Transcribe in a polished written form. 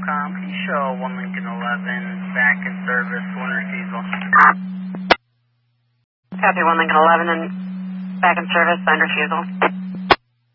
SOCOM. Can you show 1 Lincoln 11 back in service, one refusal? Copy 1 Lincoln 11 and back in service, signed refusal.